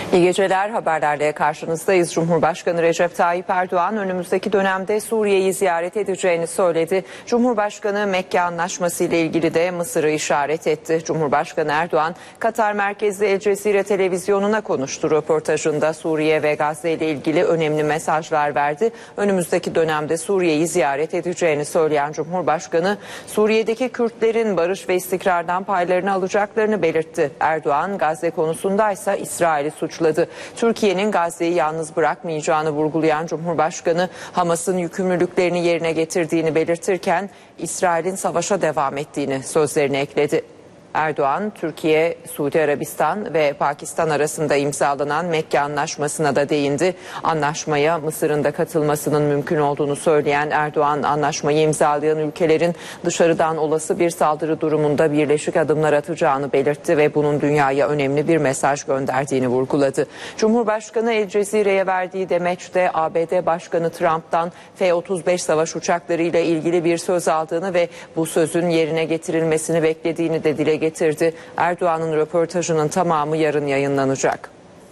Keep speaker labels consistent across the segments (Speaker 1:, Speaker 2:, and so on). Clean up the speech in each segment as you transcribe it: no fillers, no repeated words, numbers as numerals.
Speaker 1: İyi geceler, haberlerle karşınızdayız. Cumhurbaşkanı Recep Tayyip Erdoğan önümüzdeki dönemde Suriye'yi ziyaret edeceğini söyledi. Cumhurbaşkanı Mekke Anlaşması ile ilgili de Mısır'ı işaret etti. Cumhurbaşkanı Erdoğan, Katar merkezli El Cezire televizyonuna konuştu. Röportajında Suriye ve Gazze ile ilgili önemli mesajlar verdi. Önümüzdeki dönemde Suriye'yi ziyaret edeceğini söyleyen Cumhurbaşkanı, Suriye'deki Kürtlerin barış ve istikrardan paylarını alacaklarını belirtti. Erdoğan, Gazze konusundaysa İsrail'i suçladı. Türkiye'nin Gazze'yi yalnız bırakmayacağını vurgulayan Cumhurbaşkanı, Hamas'ın yükümlülüklerini yerine getirdiğini belirtirken İsrail'in savaşa devam ettiğini sözlerine ekledi. Erdoğan, Türkiye, Suudi Arabistan ve Pakistan arasında imzalanan Mekke Anlaşması'na da değindi. Anlaşmaya Mısır'ın da katılmasının mümkün olduğunu söyleyen Erdoğan, anlaşmayı imzalayan ülkelerin dışarıdan olası bir saldırı durumunda birleşik adımlar atacağını belirtti ve bunun dünyaya önemli bir mesaj gönderdiğini vurguladı. Cumhurbaşkanı El Cezire'ye verdiği demeçte ABD Başkanı Trump'tan F-35 savaş uçaklarıyla ilgili bir söz aldığını ve bu sözün yerine getirilmesini beklediğini de dile getirdi. Erdoğan'ın röportajının tamamı yarın yayınlanacak.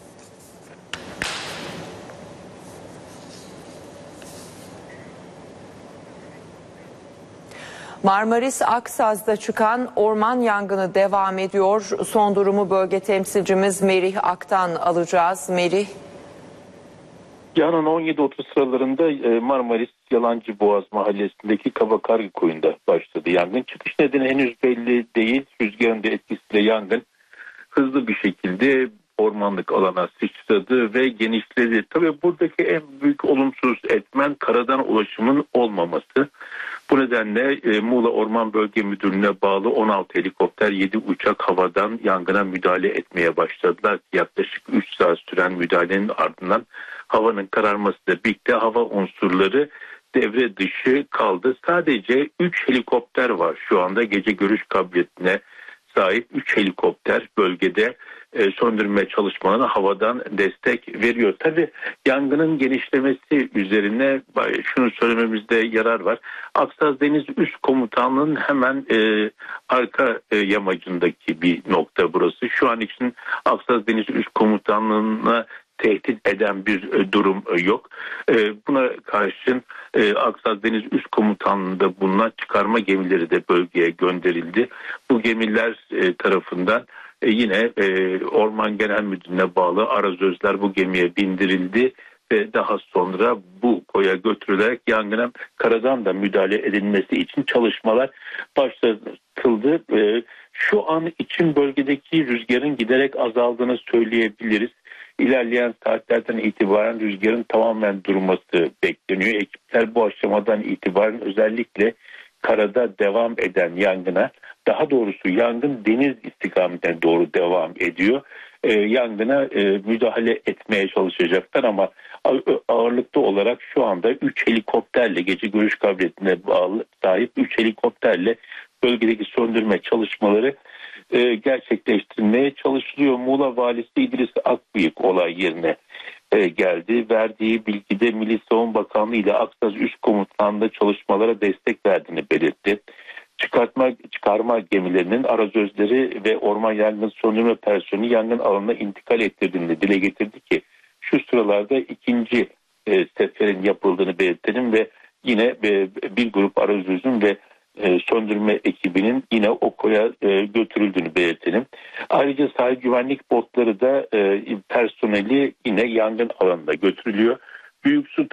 Speaker 1: Marmaris Aksaz'da çıkan orman yangını devam ediyor. Son durumu bölge temsilcimiz Merih Ak'tan alacağız. Merih.
Speaker 2: Yarın 17.30 sıralarında Marmaris Yalancıboğaz mahallesindeki Kabakargı koyunda başladı yangın. Çıkış nedeni henüz belli değil. Rüzgarın da etkisiyle yangın hızlı bir şekilde ormanlık alana sıçradı ve genişledi. Tabii buradaki en büyük olumsuz etmen karadan ulaşımın olmaması. Bu nedenle Muğla Orman Bölge Müdürlüğü'ne bağlı 16 helikopter, 7 uçak havadan yangına müdahale etmeye başladılar. Yaklaşık 3 saat süren müdahalenin ardından havanın kararmasıyla birlikte hava unsurları devre dışı kaldı. Sadece 3 helikopter var şu anda gece görüş kabiliyetine sahip 3 helikopter bölgede söndürme çalışmalarına havadan destek veriyor. Tabii yangının genişlemesi üzerine şunu söylememizde yarar var. Aksaz Deniz Üst Komutanlığı'nın hemen arka yamacındaki bir nokta burası. Şu an için Aksaz Deniz Üst Komutanlığı'na tehdit eden bir durum yok. Buna karşın Aksaz Deniz Üst Komutanlığı'nda bulunan çıkarma gemileri de bölgeye gönderildi. Bu gemiler tarafından yine Orman Genel Müdürlüğü'ne bağlı arazözler bu gemiye bindirildi ve daha sonra bu koya götürülerek yangına karadan da müdahale edilmesi için çalışmalar başlatıldı. Şu an için bölgedeki rüzgarın giderek azaldığını söyleyebiliriz. İlerleyen saatlerden itibaren rüzgarın tamamen durması bekleniyor. Ekipler bu aşamadan itibaren özellikle karada devam eden yangına, daha doğrusu yangın deniz istikametine doğru devam ediyor. Yangına müdahale etmeye çalışacaklar ama ağırlıklı olarak şu anda 3 helikopterle gece görüş kabiliyetine sahip 3 helikopterle bölgedeki söndürme çalışmaları gerçekleştirmeye çalışılıyor. Muğla Valisi İdris Akbıyık olay yerine geldi. Verdiği bilgide Milli Savunma Bakanlığı ile Aksaz Üst Komutanlığı'nda çalışmalara destek verdiğini belirtti. Çıkarma gemilerinin arazözleri ve orman yangın söndürme personeli yangın alanına intikal ettirdiğini dile getirdi ki şu sıralarda ikinci seferin yapıldığını belirtelim ve yine bir grup arazözün ve söndürme ekibinin yine o koya götürüldüğünü belirtelim. Ayrıca sahil güvenlik botları da personeli yine yangın alanına götürülüyor. Büyük su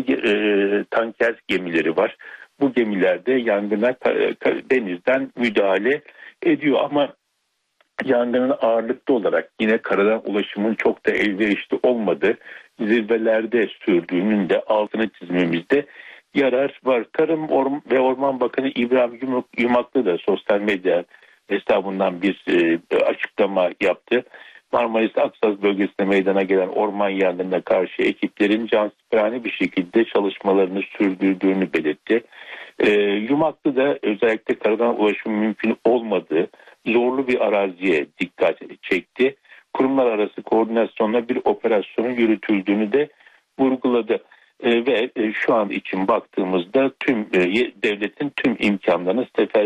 Speaker 2: tanker gemileri var. Bu gemilerde yangına denizden müdahale ediyor ama yangının ağırlıklı olarak yine karadan ulaşımın çok da elverişli olmadığı zirvelerde sürdüğünün de altını çizmemizde yarar var. Tarım ve Orman Bakanı İbrahim Yumaklı da sosyal medya hesabından bir açıklama yaptı. Marmaris Aksaz bölgesinde meydana gelen orman yangınına karşı ekiplerin cansiperane bir şekilde çalışmalarını sürdürdüğünü belirtti. Yumaklı da özellikle karadan ulaşım mümkün olmadığı zorlu bir araziye dikkat çekti. Kurumlar arası koordinasyonla bir operasyonun yürütüldüğünü de vurguladı. Ve şu an için baktığımızda tüm devletin tüm imkanlarını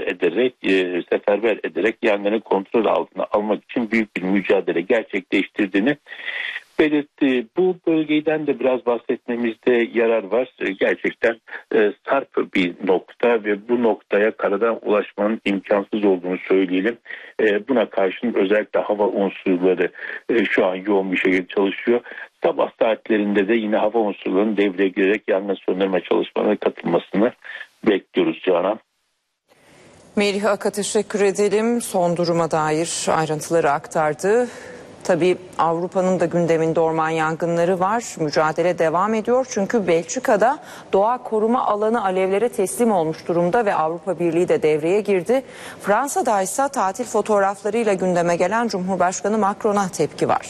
Speaker 2: seferber ederek yangını kontrol altına almak için büyük bir mücadele gerçekleştirdiğini belirtti. Bu bölgeden de biraz bahsetmemizde yarar var. Gerçekten sarp bir nokta ve bu noktaya karadan ulaşmanın imkansız olduğunu söyleyelim. Buna karşın özellikle hava unsurları şu an yoğun bir şekilde çalışıyor. Sabah saatlerinde de yine hava unsurlarının devreye girerek yangın söndürme çalışmalarına katılmasını bekliyoruz Canan.
Speaker 1: Melih Ak'a teşekkür edelim. Son duruma dair ayrıntıları aktardı. Tabii Avrupa'nın da gündeminde orman yangınları var. Mücadele devam ediyor. Çünkü Belçika'da doğa koruma alanı alevlere teslim olmuş durumda ve Avrupa Birliği de devreye girdi. Fransa'da ise tatil fotoğraflarıyla gündeme gelen Cumhurbaşkanı Macron'a tepki var.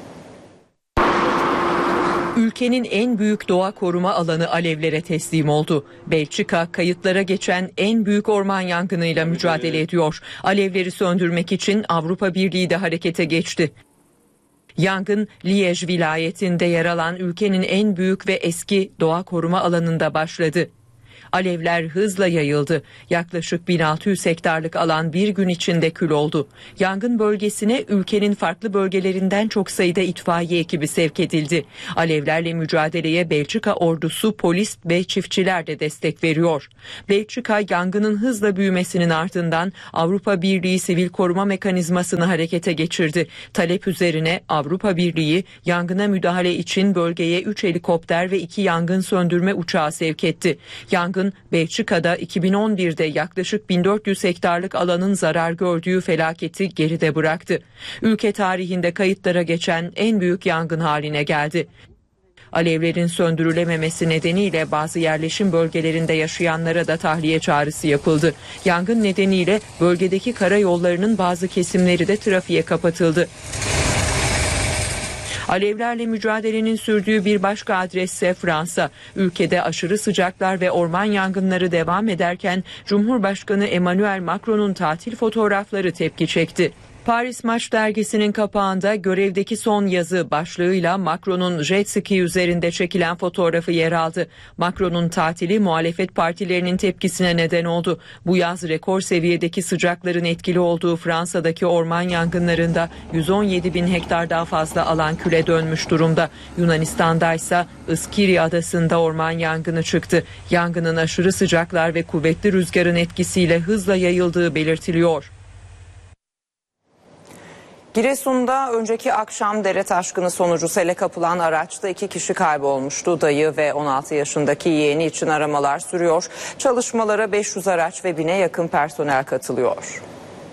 Speaker 1: Ülkenin en büyük doğa koruma alanı alevlere teslim oldu. Belçika kayıtlara geçen en büyük orman yangınıyla mücadele ediyor. Alevleri söndürmek için Avrupa Birliği de harekete geçti. Yangın Liège vilayetinde yer alan ülkenin en büyük ve eski doğa koruma alanında başladı. Alevler hızla yayıldı. Yaklaşık 1600 hektarlık alan bir gün içinde kül oldu. Yangın bölgesine ülkenin farklı bölgelerinden çok sayıda itfaiye ekibi sevk edildi. Alevlerle mücadeleye Belçika ordusu, polis ve çiftçiler de destek veriyor. Belçika yangının hızla büyümesinin ardından Avrupa Birliği Sivil Koruma Mekanizmasını harekete geçirdi. Talep üzerine Avrupa Birliği yangına müdahale için bölgeye 3 helikopter ve 2 yangın söndürme uçağı sevk etti. Yangın Belçika'da 2011'de yaklaşık 1400 hektarlık alanın zarar gördüğü felaketi geride bıraktı. Ülke tarihinde kayıtlara geçen en büyük yangın haline geldi. Alevlerin söndürülememesi nedeniyle bazı yerleşim bölgelerinde yaşayanlara da tahliye çağrısı yapıldı. Yangın nedeniyle bölgedeki karayollarının bazı kesimleri de trafiğe kapatıldı. Alevlerle mücadelenin sürdüğü bir başka adres ise Fransa. Ülkede aşırı sıcaklar ve orman yangınları devam ederken Cumhurbaşkanı Emmanuel Macron'un tatil fotoğrafları tepki çekti. Paris Match dergisinin kapağında görevdeki son yazı başlığıyla Macron'un jet ski üzerinde çekilen fotoğrafı yer aldı. Macron'un tatili muhalefet partilerinin tepkisine neden oldu. Bu yaz rekor seviyedeki sıcakların etkili olduğu Fransa'daki orman yangınlarında 117 bin hektardan fazla alan küle dönmüş durumda. Yunanistan'da ise Iskiri adasında orman yangını çıktı. Yangının aşırı sıcaklar ve kuvvetli rüzgarın etkisiyle hızla yayıldığı belirtiliyor. Giresun'da önceki akşam dere taşkını sonucu sele kapılan araçta 2 kişi kaybolmuştu. Dayı ve 16 yaşındaki yeğeni için aramalar sürüyor. Çalışmalara 500 araç ve 1000'e yakın personel katılıyor.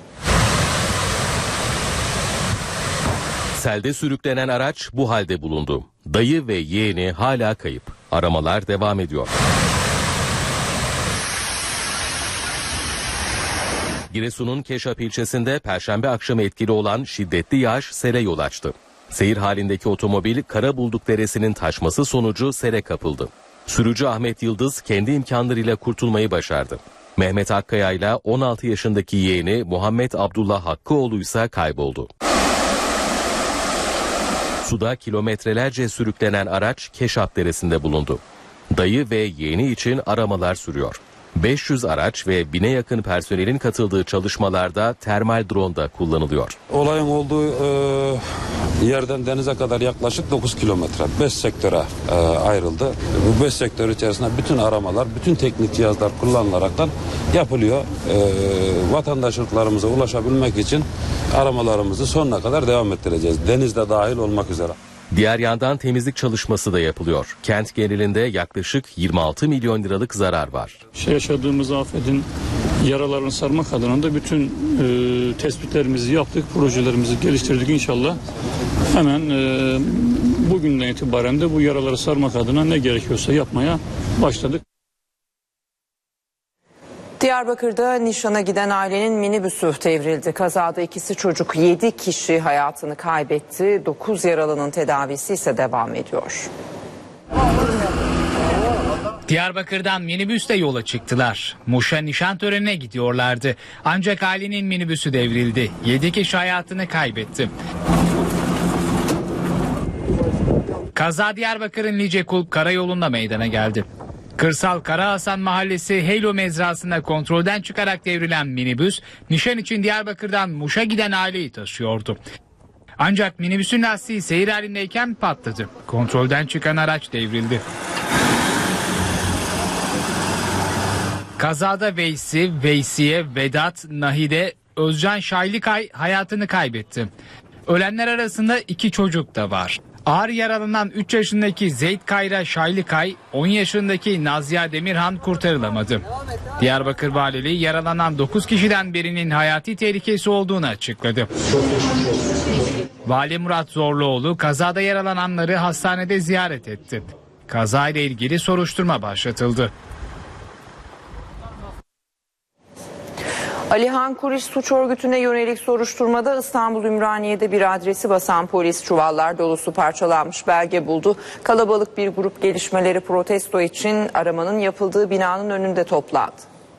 Speaker 3: Selde sürüklenen araç bu halde bulundu. Dayı ve yeğeni hala kayıp. Aramalar devam ediyor. Giresun'un Keşap ilçesinde Perşembe akşamı etkili olan şiddetli yağış sele yol açtı. Seyir halindeki otomobil Karabulduk Deresi'nin taşması sonucu sele kapıldı. Sürücü Ahmet Yıldız kendi imkanlarıyla kurtulmayı başardı. Mehmet Akkaya ile 16 yaşındaki yeğeni Muhammed Abdullah Hakkıoğlu ise kayboldu. Suda kilometrelerce sürüklenen araç Keşap Deresi'nde bulundu. Dayı ve yeğeni için aramalar sürüyor. 500 araç ve 1000'e yakın personelin katıldığı çalışmalarda termal drone da kullanılıyor.
Speaker 4: Olayın olduğu yerden denize kadar yaklaşık 9 kilometre 5 sektöre ayrıldı. Bu 5 sektör içerisinde bütün aramalar, bütün teknik cihazlar kullanılaraktan yapılıyor. Vatandaşlarımıza ulaşabilmek için aramalarımızı sonuna kadar devam ettireceğiz. Denizde dahil olmak üzere.
Speaker 3: Diğer yandan temizlik çalışması da yapılıyor. Kent genelinde yaklaşık 26 milyon liralık zarar var.
Speaker 5: Yaşadığımız afetin yaralarını sarmak adına da bütün tespitlerimizi yaptık, projelerimizi geliştirdik inşallah. Hemen bugünden itibaren de bu yaraları sarmak adına ne gerekiyorsa yapmaya başladık.
Speaker 1: Diyarbakır'da nişana giden ailenin minibüsü devrildi. Kazada ikisi çocuk, 7 kişi hayatını kaybetti. 9 yaralının tedavisi ise devam ediyor.
Speaker 6: Diyarbakır'dan minibüsle yola çıktılar. Muş'a nişan törenine gidiyorlardı. Ancak ailenin minibüsü devrildi. 7 kişi hayatını kaybetti. Kaza Diyarbakır'ın Licekulp karayolunda meydana geldi. Kırsal Karahasan Mahallesi Heylo mezrasında kontrolden çıkarak devrilen minibüs, nişan için Diyarbakır'dan Muş'a giden aileyi taşıyordu. Ancak minibüsün lastiği seyir halindeyken patladı. Kontrolden çıkan araç devrildi. Kazada Veysiye, Vedat, Nahide, Özcan Şaylıkay hayatını kaybetti. Ölenler arasında 2 çocuk da var. Ağır yaralanan 3 yaşındaki Zeyd Kayra Şaylıkay, 10 yaşındaki Nazya Demirhan kurtarılamadı. Diyarbakır Valiliği yaralanan 9 kişiden birinin hayati tehlikesi olduğunu açıkladı. Vali Murat Zorluoğlu kazada yaralananları hastanede ziyaret etti. Kazayla ilgili soruşturma başlatıldı.
Speaker 1: Alihan Kuriş suç örgütüne yönelik soruşturmada İstanbul Ümraniye'de bir adresi basan polis çuvallar dolusu parçalanmış belge buldu. Kalabalık bir grup gelişmeleri protesto için aramanın yapıldığı binanın önünde toplandı.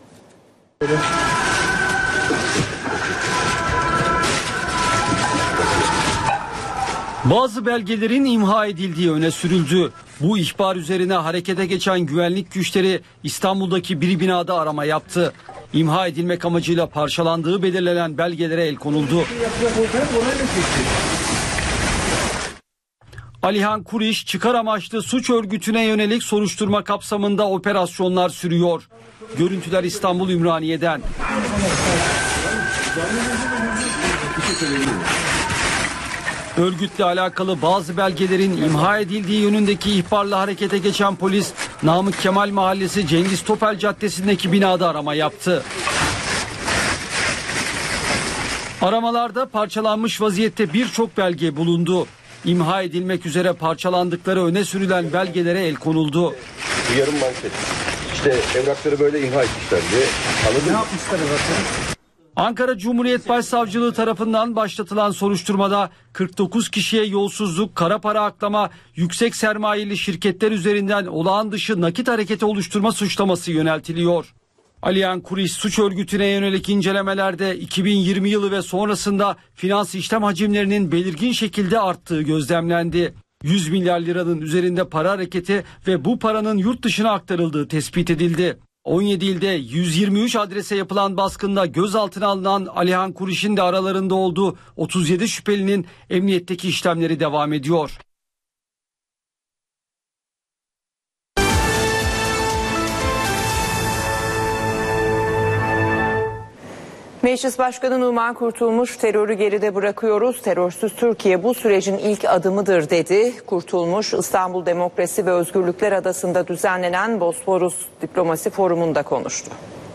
Speaker 7: Bazı belgelerin imha edildiği öne sürüldü. Bu ihbar üzerine harekete geçen güvenlik güçleri İstanbul'daki bir binada arama yaptı. İmha edilmek amacıyla parçalandığı belirlenen belgelere el konuldu. Alihan Kuriş çıkar amaçlı suç örgütüne yönelik soruşturma kapsamında operasyonlar sürüyor. Görüntüler İstanbul Ümraniye'den. Örgütle alakalı bazı belgelerin imha edildiği yönündeki ihbarla harekete geçen polis, Namık Kemal Mahallesi Cengiz Topel Caddesi'ndeki binada arama yaptı. Aramalarda parçalanmış vaziyette birçok belge bulundu. İmha edilmek üzere parçalandıkları öne sürülen belgelere el konuldu.
Speaker 8: Yarım manşet. İşte evrakları böyle imha etmişler diye. Anladın mı?
Speaker 7: Ankara Cumhuriyet Başsavcılığı tarafından başlatılan soruşturmada 49 kişiye yolsuzluk, kara para aklama, yüksek sermayeli şirketler üzerinden olağan dışı nakit hareketi oluşturma suçlaması yöneltiliyor. Alihan Kuriş suç örgütüne yönelik incelemelerde 2020 yılı ve sonrasında finans işlem hacimlerinin belirgin şekilde arttığı gözlemlendi. 100 milyar liranın üzerinde para hareketi ve bu paranın yurt dışına aktarıldığı tespit edildi. 17 ilde 123 adrese yapılan baskında gözaltına alınan Alihan Kuriş'in de aralarında olduğu 37 şüphelinin emniyetteki işlemleri devam ediyor.
Speaker 1: Meclis Başkanı Numan Kurtulmuş terörü geride bırakıyoruz. Terörsüz Türkiye bu sürecin ilk adımıdır dedi. Kurtulmuş İstanbul Demokrasi ve Özgürlükler Adası'nda düzenlenen Bosporus Diplomasi Forumu'nda konuştu.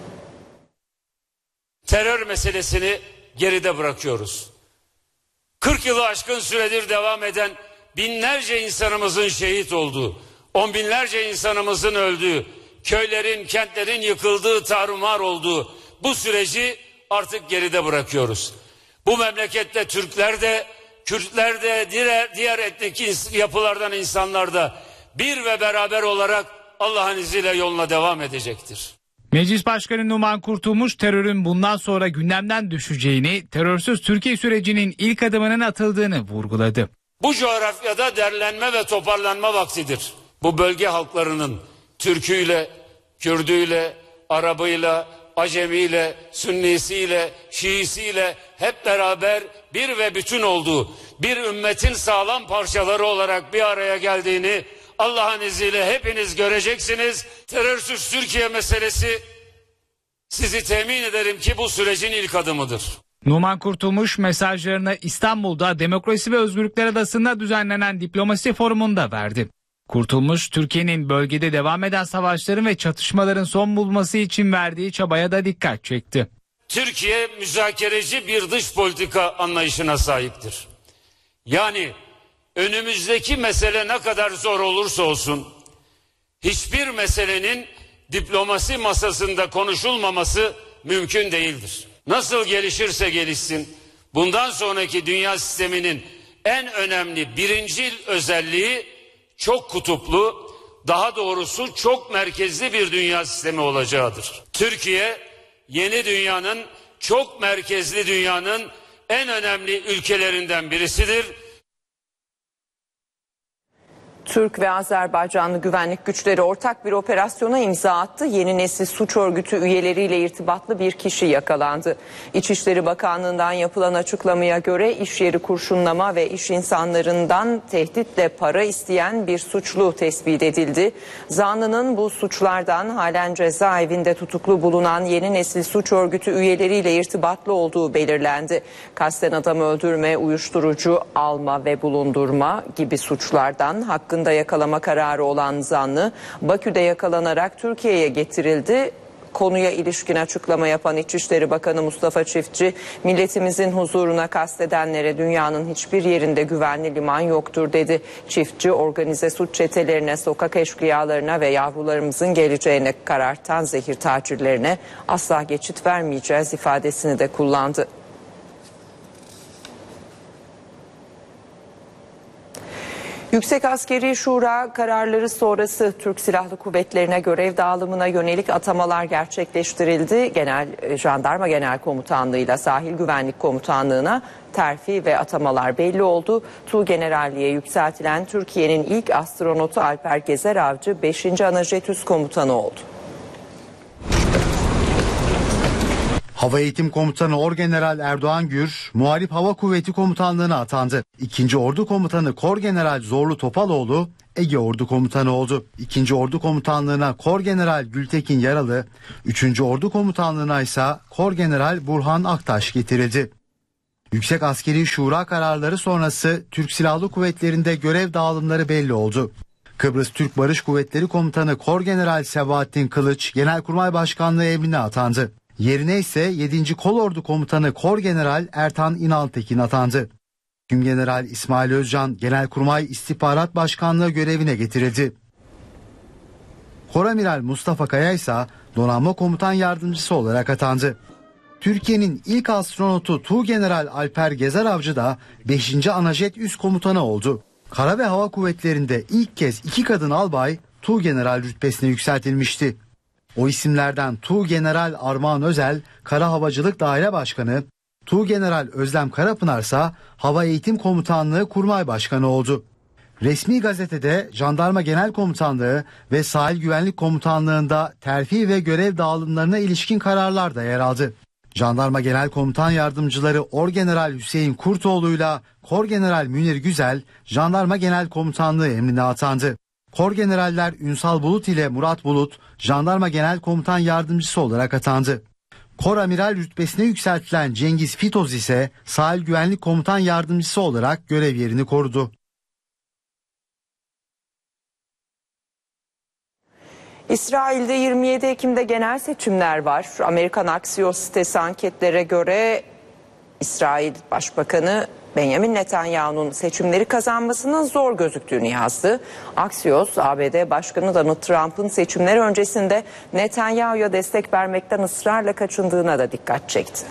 Speaker 9: Terör meselesini geride bırakıyoruz. 40 yılı aşkın süredir devam eden binlerce insanımızın şehit olduğu, on binlerce insanımızın öldüğü, köylerin, kentlerin yıkıldığı, tarumar olduğu bu süreci artık geride bırakıyoruz. Bu memlekette Türkler de, Kürtler de, diğer etnik yapılardan insanlar da bir ve beraber olarak Allah'ın izniyle yoluna devam edecektir.
Speaker 6: Meclis Başkanı Numan Kurtulmuş terörün bundan sonra gündemden düşeceğini, terörsüz Türkiye sürecinin ilk adımının atıldığını vurguladı.
Speaker 9: Bu coğrafyada derlenme ve toparlanma vaktidir. Bu bölge halklarının Türküyle, Kürdüyle, Arabıyla, Acemiyle, Sünnisiyle, Şiisiyle hep beraber bir ve bütün olduğu bir ümmetin sağlam parçaları olarak bir araya geldiğini Allah'ın izniyle hepiniz göreceksiniz. Terörsüz Türkiye meselesi sizi temin ederim ki bu sürecin ilk adımıdır.
Speaker 6: Numan Kurtulmuş mesajlarını İstanbul'da Demokrasi ve Özgürlükler Adası'nda düzenlenen diplomasi forumunda verdi. Kurtulmuş, Türkiye'nin bölgede devam eden savaşların ve çatışmaların son bulması için verdiği çabaya da dikkat çekti.
Speaker 9: Türkiye müzakereci bir dış politika anlayışına sahiptir. Yani önümüzdeki mesele ne kadar zor olursa olsun, hiçbir meselenin diplomasi masasında konuşulmaması mümkün değildir. Nasıl gelişirse gelişsin, bundan sonraki dünya sisteminin en önemli birincil özelliği çok kutuplu, daha doğrusu çok merkezli bir dünya sistemi olacağıdır. Türkiye, yeni dünyanın, çok merkezli dünyanın en önemli ülkelerinden birisidir.
Speaker 1: Türk ve Azerbaycanlı güvenlik güçleri ortak bir operasyona imza attı. Yeni nesil suç örgütü üyeleriyle irtibatlı bir kişi yakalandı. İçişleri Bakanlığı'ndan yapılan açıklamaya göre iş yeri kurşunlama ve iş insanlarından tehditle para isteyen bir suçlu tespit edildi. Zanlının bu suçlardan halen cezaevinde tutuklu bulunan yeni nesil suç örgütü üyeleriyle irtibatlı olduğu belirlendi. Kasten adam öldürme, uyuşturucu alma ve bulundurma gibi suçlardan hakkında yakalama kararı olan zanlı Bakü'de yakalanarak Türkiye'ye getirildi. Konuya ilişkin açıklama yapan İçişleri Bakanı Mustafa Çiftçi, milletimizin huzuruna kastedenlere dünyanın hiçbir yerinde güvenli liman yoktur dedi. Çiftçi, organize suç çetelerine, sokak eşkıyalarına ve yavrularımızın geleceğine karartan zehir tacirlerine asla geçit vermeyeceğiz ifadesini de kullandı. Yüksek Askeri Şura kararları sonrası Türk Silahlı Kuvvetleri'ne görev dağılımına yönelik atamalar gerçekleştirildi. Jandarma Genel Komutanlığı'yla Sahil Güvenlik Komutanlığı'na terfi ve atamalar belli oldu. Tuğgeneralliğe yükseltilen Türkiye'nin ilk astronotu Alper Gezer Avcı 5. Anajet Üs Komutanı oldu.
Speaker 10: Hava Eğitim Komutanı Orgeneral Erdoğan Gür, Muharip Hava Kuvveti Komutanlığı'na atandı. 2. Ordu Komutanı Korgeneral Zorlu Topaloğlu, Ege Ordu Komutanı oldu. 2. Ordu Komutanlığı'na Korgeneral Gültekin Yaralı, 3. Ordu Komutanlığı'na ise Korgeneral Burhan Aktaş getirildi. Yüksek Askeri Şura kararları sonrası Türk Silahlı Kuvvetleri'nde görev dağılımları belli oldu. Kıbrıs Türk Barış Kuvvetleri Komutanı Korgeneral Sebahattin Kılıç, Genelkurmay Başkanlığı emrine atandı. Yerine ise 7. Kolordu Komutanı Korgeneral Ertan İnaltekin atandı. Tümgeneral İsmail Özcan Genelkurmay İstihbarat Başkanlığı görevine getirildi. Koramiral Mustafa Kaya ise Donanma Komutan Yardımcısı olarak atandı. Türkiye'nin ilk astronotu Tuğgeneral Alper Gezer Avcı da 5. Anajet Üs Komutanı oldu. Kara ve Hava Kuvvetleri'nde ilk kez 2 kadın albay Tuğgeneral rütbesine yükseltilmişti. O isimlerden Tuğgeneral Armağan Özel, Kara Havacılık Daire Başkanı, Tuğgeneral Özlem Karapınar ise Hava Eğitim Komutanlığı Kurmay Başkanı oldu. Resmi gazetede Jandarma Genel Komutanlığı ve Sahil Güvenlik Komutanlığı'nda terfi ve görev dağılımlarına ilişkin kararlar da yer aldı. Jandarma Genel Komutan Yardımcıları Orgeneral Hüseyin Kurtoğlu'yla Korgeneral Münir Güzel, Jandarma Genel Komutanlığı emrine atandı. Korgeneraller Ünsal Bulut ile Murat Bulut, Jandarma Genel Komutan Yardımcısı olarak atandı. Koramiral rütbesine yükseltilen Cengiz Fitoz ise Sahil Güvenlik Komutan Yardımcısı olarak görev yerini korudu.
Speaker 1: İsrail'de 27 Ekim'de genel seçimler var. Amerikan Axios sitesi anketlere göre İsrail Başbakanı Benjamin Netanyahu'nun seçimleri kazanmasının zor gözüktüğünü yazdı. Axios, ABD Başkanı Donald Trump'ın seçimler öncesinde Netanyahu'ya destek vermekten ısrarla kaçındığına da dikkat çekti.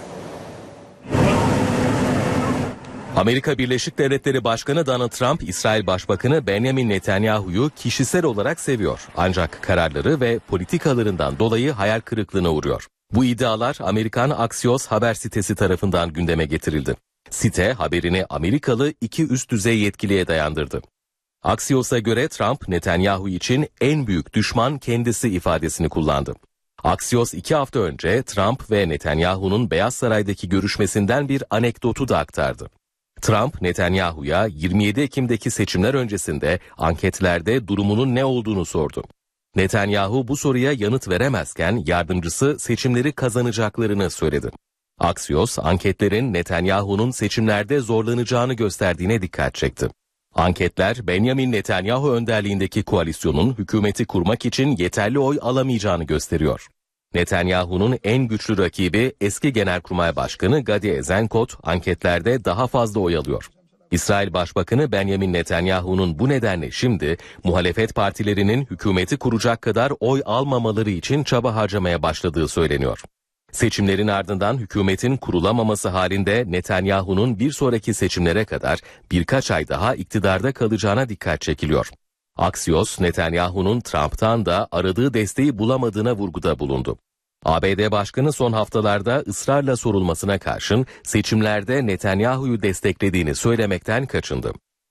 Speaker 3: Amerika Birleşik Devletleri Başkanı Donald Trump, İsrail Başbakanı Benjamin Netanyahu'yu kişisel olarak seviyor. Ancak kararları ve politikalarından dolayı hayal kırıklığına uğruyor. Bu iddialar Amerikan Axios haber sitesi tarafından gündeme getirildi. Site haberini Amerikalı 2 üst düzey yetkiliye dayandırdı. Axios'a göre Trump, Netanyahu için en büyük düşman kendisi ifadesini kullandı. Axios 2 hafta önce Trump ve Netanyahu'nun Beyaz Saray'daki görüşmesinden bir anekdotu da aktardı. Trump, Netanyahu'ya 27 Ekim'deki seçimler öncesinde anketlerde durumunun ne olduğunu sordu. Netanyahu bu soruya yanıt veremezken yardımcısı seçimleri kazanacaklarını söyledi. Axios, anketlerin Netanyahu'nun seçimlerde zorlanacağını gösterdiğine dikkat çekti. Anketler, Benjamin Netanyahu önderliğindeki koalisyonun hükümeti kurmak için yeterli oy alamayacağını gösteriyor. Netanyahu'nun en güçlü rakibi eski Genelkurmay Başkanı Gadi Eisenkot anketlerde daha fazla oy alıyor. İsrail Başbakanı Benjamin Netanyahu'nun bu nedenle şimdi muhalefet partilerinin hükümeti kuracak kadar oy almamaları için çaba harcamaya başladığı söyleniyor. Seçimlerin ardından hükümetin kurulamaması halinde Netanyahu'nun bir sonraki seçimlere kadar birkaç ay daha iktidarda kalacağına dikkat çekiliyor. Axios, Netanyahu'nun Trump'tan da aradığı desteği bulamadığına vurguda bulundu. ABD Başkanı son haftalarda ısrarla sorulmasına karşın seçimlerde Netanyahu'yu desteklediğini söylemekten kaçındı.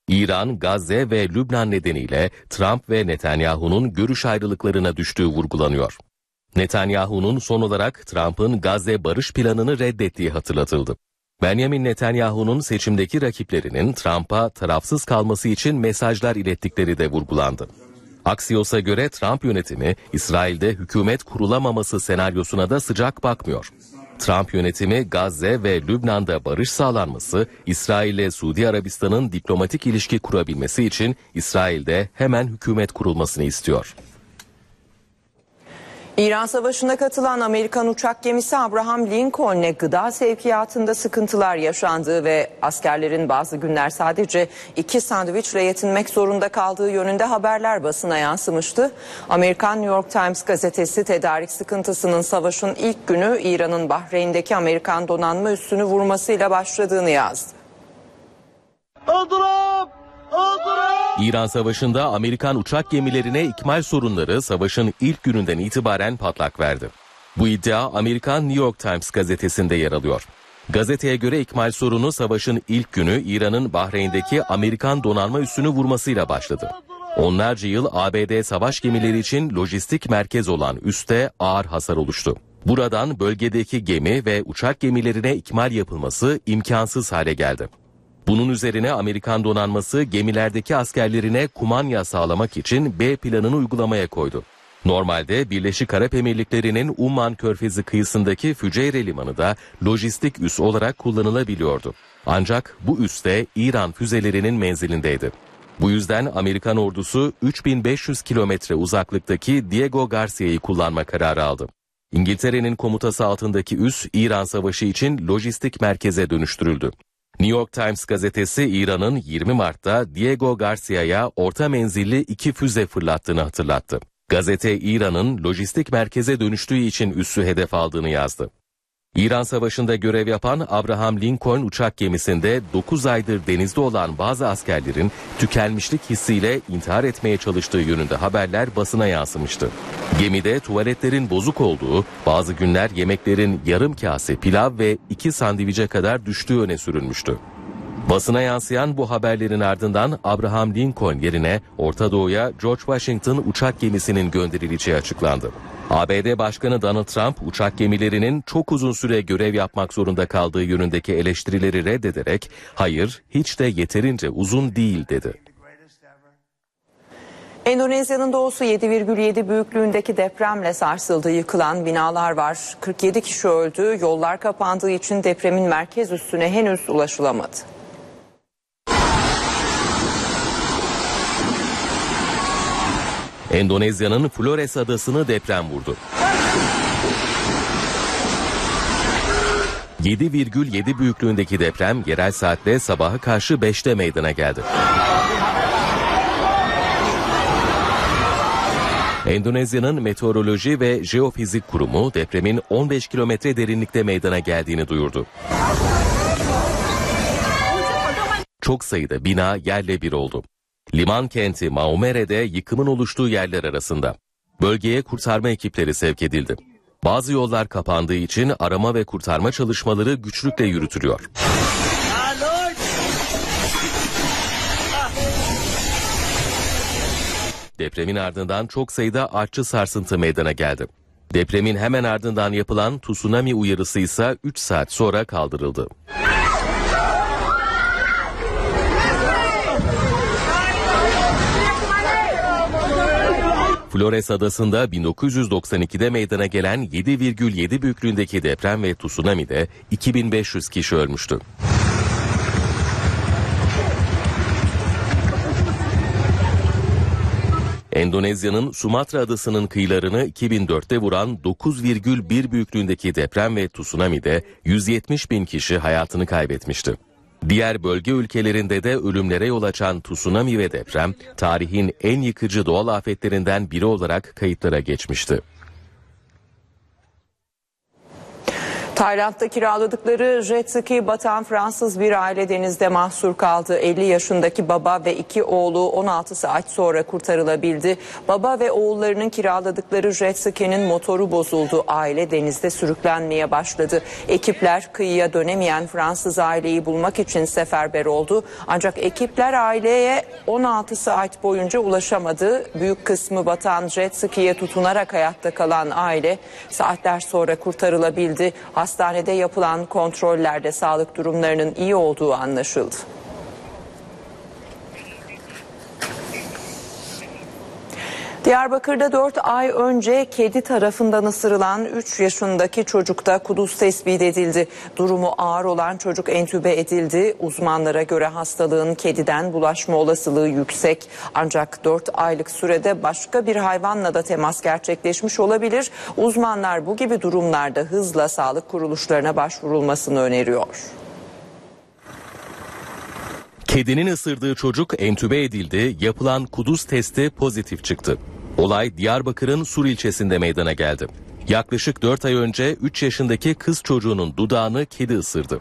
Speaker 3: İran, Gazze ve Lübnan nedeniyle Trump ve Netanyahu'nun görüş ayrılıklarına düştüğü vurgulanıyor. Netanyahu'nun son olarak Trump'ın Gazze barış planını reddettiği hatırlatıldı. Benjamin Netanyahu'nun seçimdeki rakiplerinin Trump'a tarafsız kalması için mesajlar ilettikleri de vurgulandı. Axios'a göre Trump yönetimi İsrail'de hükümet kurulamaması senaryosuna da sıcak bakmıyor. Trump yönetimi Gazze ve Lübnan'da barış sağlanması, İsrail ile Suudi Arabistan'ın diplomatik ilişki kurabilmesi için İsrail'de hemen hükümet kurulmasını istiyor.
Speaker 1: İran Savaşı'na katılan Amerikan uçak gemisi Abraham Lincoln'le gıda sevkiyatında sıkıntılar yaşandığı ve askerlerin bazı günler sadece 2 sandviçle yetinmek zorunda kaldığı yönünde haberler basına yansımıştı. Amerikan New York Times gazetesi tedarik sıkıntısının savaşın ilk günü İran'ın Bahreyn'deki Amerikan donanma üssünü vurmasıyla başladığını yazdı.
Speaker 3: İran Savaşı'nda Amerikan uçak gemilerine ikmal sorunları savaşın ilk gününden itibaren patlak verdi. Bu iddia Amerikan New York Times gazetesinde yer alıyor. Gazeteye göre ikmal sorunu savaşın ilk günü İran'ın Bahreyn'deki Amerikan donanma üssünü vurmasıyla başladı. Onlarca yıl ABD savaş gemileri için lojistik merkez olan üste ağır hasar oluştu. Buradan bölgedeki gemi ve uçak gemilerine ikmal yapılması imkansız hale geldi. Bunun üzerine Amerikan donanması gemilerdeki askerlerine kumanya sağlamak için B planını uygulamaya koydu. Normalde Birleşik Arap Emirlikleri'nin Umman Körfezi kıyısındaki Füceyre Limanı da lojistik üs olarak kullanılabiliyordu. Ancak bu üs de İran füzelerinin menzilindeydi. Bu yüzden Amerikan ordusu 3500 kilometre uzaklıktaki Diego Garcia'yı kullanma kararı aldı. İngiltere'nin komutası altındaki üs İran Savaşı için lojistik merkeze dönüştürüldü. New York Times gazetesi İran'ın 20 Mart'ta Diego Garcia'ya orta menzilli 2 füze fırlattığını hatırlattı. Gazete İran'ın lojistik merkeze dönüştüğü için üssü hedef aldığını yazdı. İran Savaşı'nda görev yapan Abraham Lincoln uçak gemisinde 9 aydır denizde olan bazı askerlerin tükenmişlik hissiyle intihar etmeye çalıştığı yönünde haberler basına yansımıştı. Gemide tuvaletlerin bozuk olduğu, bazı günler yemeklerin yarım kase pilav ve 2 sandviçe kadar düştüğü öne sürülmüştü. Basına yansıyan bu haberlerin ardından Abraham Lincoln yerine Orta Doğu'ya George Washington uçak gemisinin gönderileceği açıklandı. ABD Başkanı Donald Trump uçak gemilerinin çok uzun süre görev yapmak zorunda kaldığı yönündeki eleştirileri reddederek hayır hiç de yeterince uzun değil dedi.
Speaker 1: Endonezya'nın doğusu 7,7 büyüklüğündeki depremle sarsıldı, yıkılan binalar var. 47 kişi öldü, yollar kapandığı için depremin merkez üssüne henüz ulaşılamadı.
Speaker 3: Endonezya'nın Flores adasını deprem vurdu. 7,7 büyüklüğündeki deprem yerel saatle sabaha karşı 5'te meydana geldi. Endonezya'nın Meteoroloji ve Jeofizik Kurumu depremin 15 kilometre derinlikte meydana geldiğini duyurdu. Çok sayıda bina yerle bir oldu. Liman kenti Maumere'de yıkımın oluştuğu yerler arasında. Bölgeye kurtarma ekipleri sevk edildi. Bazı yollar kapandığı için arama ve kurtarma çalışmaları güçlükle yürütülüyor. Depremin ardından çok sayıda artçı sarsıntı meydana geldi. Depremin hemen ardından yapılan tsunami uyarısı ise 3 saat sonra kaldırıldı. Flores adasında 1992'de meydana gelen 7,7 büyüklüğündeki deprem ve tsunami'de 2500 kişi ölmüştü. Endonezya'nın Sumatra adasının kıyılarını 2004'te vuran 9,1 büyüklüğündeki deprem ve tsunami'de 170 bin kişi hayatını kaybetmişti. Diğer bölge ülkelerinde de ölümlere yol açan tsunami ve deprem, tarihin en yıkıcı doğal afetlerinden biri olarak kayıtlara geçmişti.
Speaker 1: Tayland'da kiraladıkları jet ski batan Fransız bir aile denizde mahsur kaldı. 50 yaşındaki baba ve 2 oğlu 16 saat sonra kurtarılabildi. Baba ve oğullarının kiraladıkları jet ski'nin motoru bozuldu. Aile denizde sürüklenmeye başladı. Ekipler kıyıya dönemeyen Fransız aileyi bulmak için seferber oldu. Ancak ekipler aileye 16 saat boyunca ulaşamadı. Büyük kısmı batan jet ski'ye tutunarak hayatta kalan aile saatler sonra kurtarılabildi. Hastanede yapılan kontrollerde sağlık durumlarının iyi olduğu anlaşıldı. Diyarbakır'da 4 ay önce kedi tarafından ısırılan 3 yaşındaki çocukta kuduz tespit edildi. Durumu ağır olan çocuk entübe edildi. Uzmanlara göre hastalığın kediden bulaşma olasılığı yüksek. Ancak 4 aylık sürede başka bir hayvanla da temas gerçekleşmiş olabilir. Uzmanlar bu gibi durumlarda hızla sağlık kuruluşlarına başvurulmasını öneriyor.
Speaker 3: Kedinin ısırdığı çocuk entübe edildi, yapılan kuduz testi pozitif çıktı. Olay Diyarbakır'ın Sur ilçesinde meydana geldi. Yaklaşık 4 ay önce 3 yaşındaki kız çocuğunun dudağını kedi ısırdı.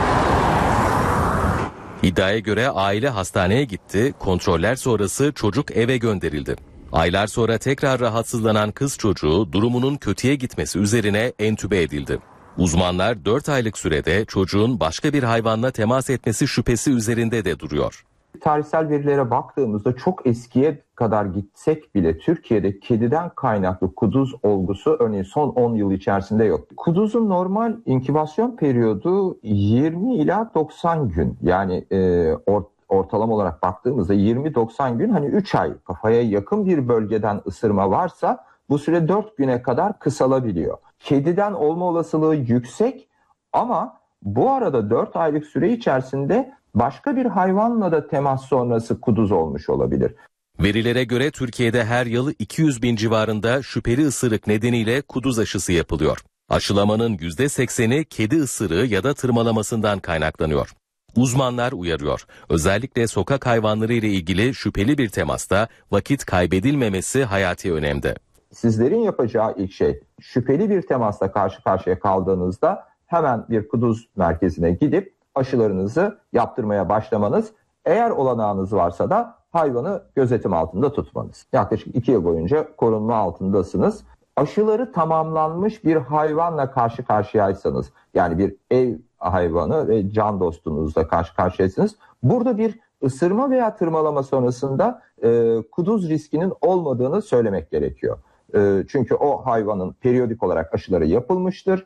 Speaker 3: İddiaya göre aile hastaneye gitti, kontroller sonrası çocuk eve gönderildi. Aylar sonra tekrar rahatsızlanan kız çocuğu durumunun kötüye gitmesi üzerine entübe edildi. Uzmanlar 4 aylık sürede çocuğun başka bir hayvanla temas etmesi şüphesi üzerinde de duruyor.
Speaker 11: Tarihsel verilere baktığımızda çok eskiye kadar gitsek bile Türkiye'de kediden kaynaklı kuduz olgusu örneğin son 10 yıl içerisinde yok. Kuduzun normal inkübasyon periyodu 20 ila 90 gün. Yani ortalama olarak baktığımızda 20-90 gün, hani 3 ay, kafaya yakın bir bölgeden ısırma varsa bu süre 4 güne kadar kısalabiliyor. Kediden olma olasılığı yüksek ama bu arada 4 aylık süre içerisinde başka bir hayvanla da temas sonrası kuduz olmuş olabilir.
Speaker 3: Verilere göre Türkiye'de her yıl 200 bin civarında şüpheli ısırık nedeniyle kuduz aşısı yapılıyor. Aşılamanın %80'i kedi ısırığı ya da tırmalamasından kaynaklanıyor. Uzmanlar uyarıyor. Özellikle sokak hayvanları ile ilgili şüpheli bir temasta vakit kaybedilmemesi hayati önemde.
Speaker 11: Sizlerin yapacağı ilk şey, şüpheli bir temasla karşı karşıya kaldığınızda hemen bir kuduz merkezine gidip aşılarınızı yaptırmaya başlamanız. Eğer olanağınız varsa da hayvanı gözetim altında tutmanız. Yaklaşık 2 yıl boyunca korunma altındasınız. Aşıları tamamlanmış bir hayvanla karşı karşıyaysanız, yani bir ev hayvanı ve can dostunuzla karşı karşıyaysanız, burada bir ısırma veya tırmalama sonrasında kuduz riskinin olmadığını söylemek gerekiyor. Çünkü o hayvanın periyodik olarak aşıları yapılmıştır.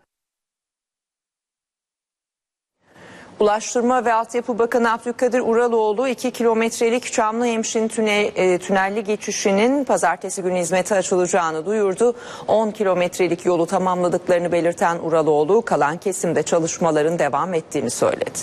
Speaker 1: Ulaştırma ve Altyapı Bakanı Abdülkadir Uraloğlu 2 kilometrelik Çamlıhemşin tünelli geçişinin pazartesi günü hizmete açılacağını duyurdu. 10 kilometrelik yolu tamamladıklarını belirten Uraloğlu kalan kesimde çalışmaların devam ettiğini söyledi.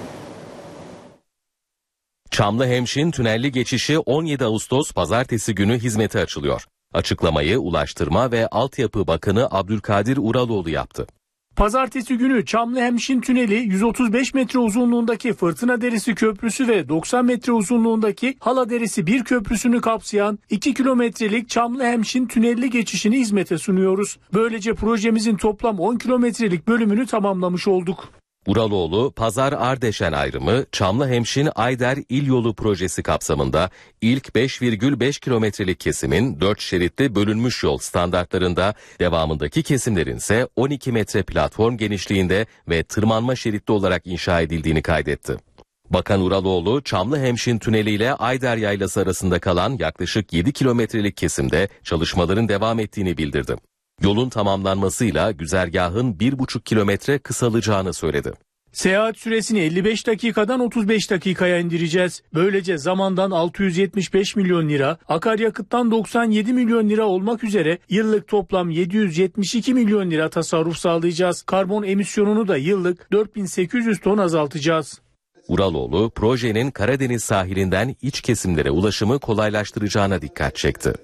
Speaker 3: Çamlıhemşin tünelli geçişi 17 Ağustos pazartesi günü hizmete açılıyor. Açıklamayı Ulaştırma ve Altyapı Bakanı Abdülkadir Uraloğlu yaptı.
Speaker 12: Pazartesi günü Çamlıhemşin Tüneli 135 metre uzunluğundaki Fırtına Deresi Köprüsü ve 90 metre uzunluğundaki Hala Deresi 1 köprüsünü kapsayan 2 kilometrelik Çamlıhemşin tünelli geçişini hizmete sunuyoruz. Böylece projemizin toplam 10 kilometrelik bölümünü tamamlamış olduk.
Speaker 3: Uraloğlu, Pazar-Ardeşen ayrımı Çamlıhemşin-Ayder İl Yolu projesi kapsamında ilk 5,5 kilometrelik kesimin 4 şeritli bölünmüş yol standartlarında, devamındaki kesimlerin ise 12 metre platform genişliğinde ve tırmanma şeritli olarak inşa edildiğini kaydetti. Bakan Uraloğlu, Çamlıhemşin Tüneli ile Ayder Yaylası arasında kalan yaklaşık 7 kilometrelik kesimde çalışmaların devam ettiğini bildirdi. Yolun tamamlanmasıyla güzergahın 1,5 kilometre kısalacağını söyledi.
Speaker 12: Seyahat süresini 55 dakikadan 35 dakikaya indireceğiz. Böylece zamandan 675 milyon lira, akaryakıttan 97 milyon lira olmak üzere yıllık toplam 772 milyon lira tasarruf sağlayacağız. Karbon emisyonunu da yıllık 4800 ton azaltacağız.
Speaker 3: Uraloğlu, projenin Karadeniz sahilinden iç kesimlere ulaşımı kolaylaştıracağına dikkat çekti.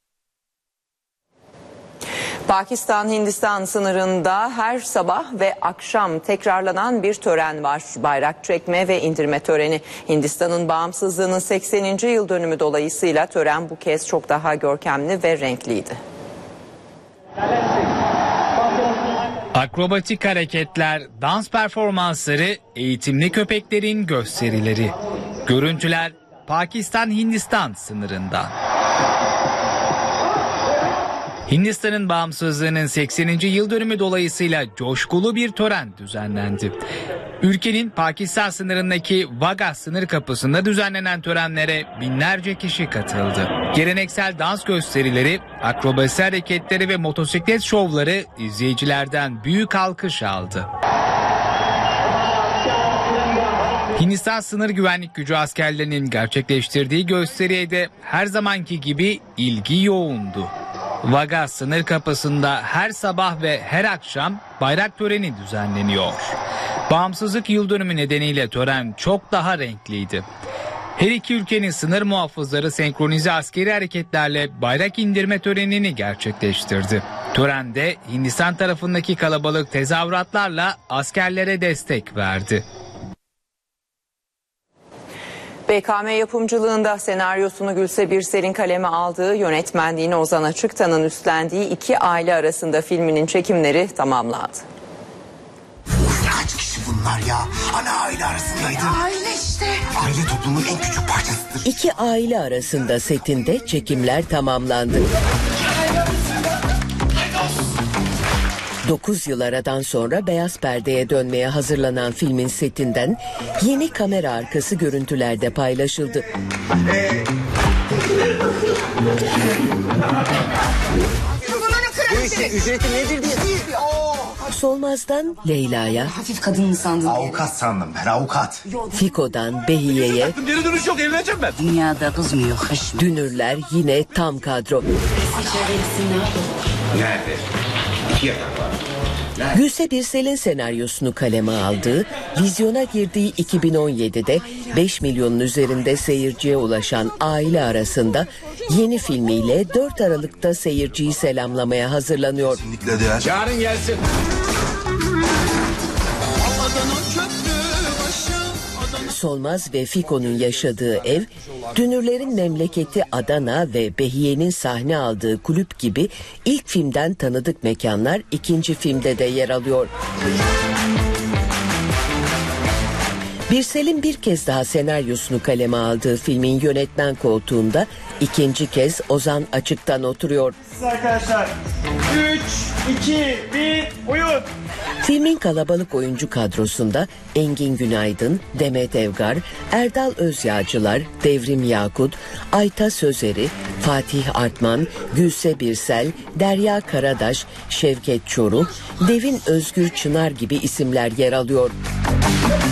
Speaker 1: Pakistan-Hindistan sınırında her sabah ve akşam tekrarlanan bir tören var. Bayrak çekme ve indirme töreni. Hindistan'ın bağımsızlığının 80. yıl dönümü dolayısıyla tören bu kez çok daha görkemli ve renkliydi.
Speaker 6: Akrobatik hareketler, dans performansları, eğitimli köpeklerin gösterileri. Görüntüler Pakistan-Hindistan sınırından. Hindistan'ın bağımsızlığının 80. yıl dönümü dolayısıyla coşkulu bir tören düzenlendi. Ülkenin Pakistan sınırındaki Wagah sınır kapısında düzenlenen törenlere binlerce kişi katıldı. Geleneksel dans gösterileri, akrobasi hareketleri ve motosiklet şovları izleyicilerden büyük alkış aldı. Hindistan Sınır Güvenlik Gücü askerlerinin gerçekleştirdiği gösteriye de her zamanki gibi ilgi yoğundu. Wagah sınır kapısında her sabah ve her akşam bayrak töreni düzenleniyor. Bağımsızlık yıl dönümü nedeniyle tören çok daha renkliydi. Her iki ülkenin sınır muhafızları senkronize askeri hareketlerle bayrak indirme törenini gerçekleştirdi. Törende Hindistan tarafındaki kalabalık tezahüratlarla askerlere destek verdi.
Speaker 1: BKM yapımcılığında senaryosunu Gülse Birsel'in kaleme aldığı, yönetmenliğini Ozan Açıktan'ın üstlendiği İki Aile Arasında filminin çekimleri tamamlandı.
Speaker 13: Kaç kişi bunlar ya? Ana aile arasındaydı.
Speaker 14: Aile işte.
Speaker 13: Aile toplumun en küçük parçasıdır.
Speaker 14: İki Aile Arasında setinde çekimler tamamlandı. 9 yıl aradan sonra beyaz perdeye dönmeye hazırlanan filmin setinden yeni kamera arkası görüntülerde paylaşıldı.
Speaker 13: Bu işin ücreti nedir diye.
Speaker 14: Solmaz'dan Leyla'ya,
Speaker 15: Hafif kadın mı sandın?
Speaker 13: Avukat sandım ben, avukat.
Speaker 14: Fiko'dan Behiye'ye,
Speaker 13: Geri dönüş yok, evleneceğim ben.
Speaker 15: Dünyada kız mı yok?
Speaker 14: Dünürler yine tam kadro.
Speaker 13: Nerede? 2 yatak var.
Speaker 14: Gülse Birsel'in senaryosunu kaleme aldığı, vizyona girdiği 2017'de 5 milyonun üzerinde seyirciye ulaşan Aile Arasında yeni filmiyle 4 Aralık'ta seyirciyi selamlamaya hazırlanıyor.
Speaker 13: Yarın gelsin.
Speaker 14: Solmaz ve Fiko'nun yaşadığı ev, Dünürlerin memleketi Adana ve Behiye'nin sahne aldığı kulüp gibi ilk filmden tanıdık mekanlar ikinci filmde de yer alıyor. Birsel'in bir kez daha senaryosunu kaleme aldığı filmin yönetmen koltuğunda ikinci kez Ozan Açıktan oturuyor.
Speaker 16: Arkadaşlar 3, 2, 1 oyun.
Speaker 14: Filmin kalabalık oyuncu kadrosunda Engin Günaydın, Demet Evgar, Erdal Özyağcılar, Devrim Yakut, Ayta Sözeri, Fatih Artman, Gülse Birsel, Derya Karadaş, Şevket Çoruh, Devin Özgür Çınar gibi isimler yer alıyor.